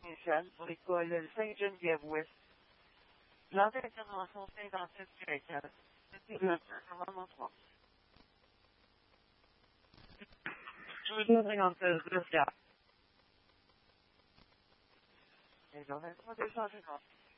initiale pour l'école Sainte-Geneviève-Ouest. Lors de l'intervention dans cette direction, c'était le moment 3. Je vous donnerai en fait le cas. Et j'en ai 3 250.